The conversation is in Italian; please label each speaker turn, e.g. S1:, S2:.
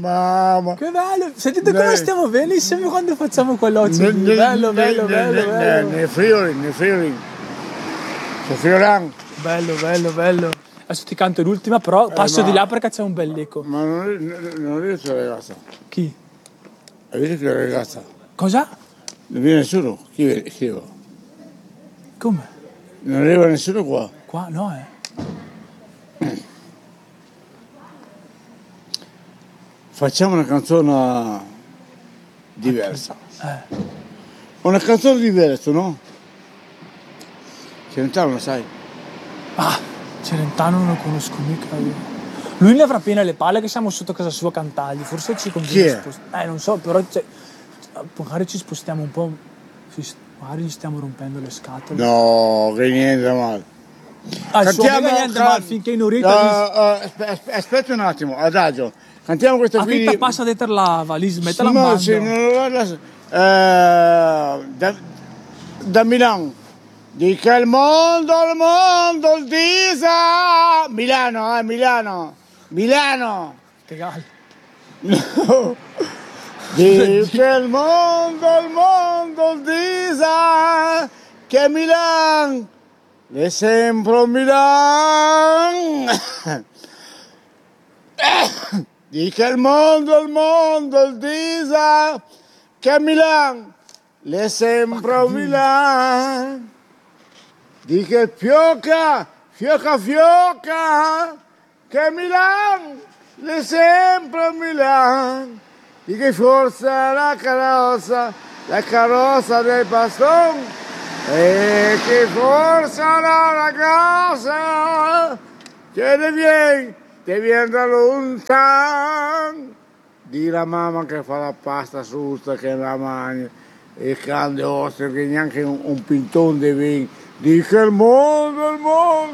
S1: mamma.
S2: Che bello! Sentite come stiamo bene insieme quando facciamo quell'occhio. Bello.
S1: Nel Friuli. Su Fioran.
S2: Bello. Adesso ti canto l'ultima, però passo di là perché c'è un bell'eco.
S1: Ma non riesco la ragazza.
S2: Chi?
S1: Hai visto che la ragazza?
S2: Cosa?
S1: Non viene nessuno? Chi va?
S2: Come?
S1: Non arriva nessuno qua?
S2: Qua? No,
S1: Facciamo una canzone diversa. Una canzone diversa, no? Celentano lo sai?
S2: Ah, Celentano non lo conosco mica io. Lui ne avrà piene le palle che siamo sotto casa sua a cantargli. Forse ci conviene spostare. Non so, però magari ci spostiamo un po'. Magari gli stiamo rompendo le scatole.
S1: No, che niente male.
S2: Niente male finché non rita.
S1: Aspetta un attimo, adagio. Cantiamo questa qui.
S2: Che passa dietro la valise, mettela in mano.
S1: Sì, da Milano. Di che il mondo il disa. Milano.
S2: Che gallo.
S1: No. Di che il mondo il disa. Che Milano è sempre Milano. Di che il mondo il disa. Che Milano è sempre Milano. Di che fioca, che Milano è sempre Milano. Di che forza la carrozza del bastone, e che forza la ragazza che ti viene da lontano. Di la mamma che fa la pasta susta, che la mangia, e grande osso che neanche un pintone di vino. Di che il mondo